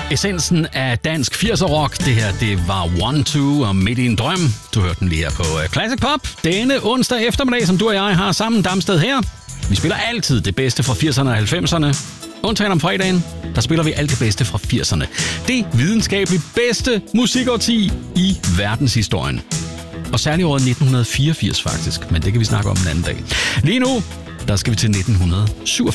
Essensen af dansk 80'er rock. Det her, det var 1-2 og Midt i en drøm. Du hørte den lige her på Classic Pop. Denne onsdag eftermiddag, som du og jeg har sammen Damsted her. Vi spiller altid det bedste fra 80'erne og 90'erne. Undtagen om fredagen, der spiller vi alt det bedste fra 80'erne. Det videnskabeligt bedste musikårti i verdenshistorien. Og særligt året 1984 faktisk, men det kan vi snakke om en anden dag. Lige nu, der skal vi til 1987.